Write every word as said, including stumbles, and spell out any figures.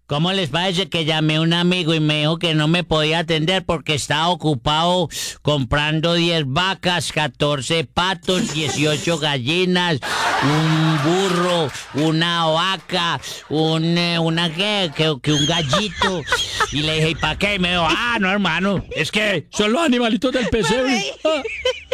¿Cómo les parece que llamé a un amigo y me dijo que no me podía atender porque estaba ocupado comprando diez vacas, catorce patos, dieciocho gallinas, un burro, una vaca, un, eh, una ¿qué? Que, que un gallito? Y le dije, ¿y para qué? Y me dijo, ah, no, hermano, es que son los animalitos del pesebre. Ah.